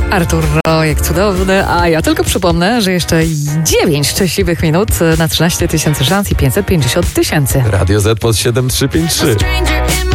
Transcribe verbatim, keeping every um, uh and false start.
Artur Rojek, cudowny, a ja tylko przypomnę, że jeszcze dziewięć szczęśliwych minut na trzynaście tysięcy szans i pięćset pięćdziesiąt tysięcy. Radio Z pod siedem trzy pięć trzy.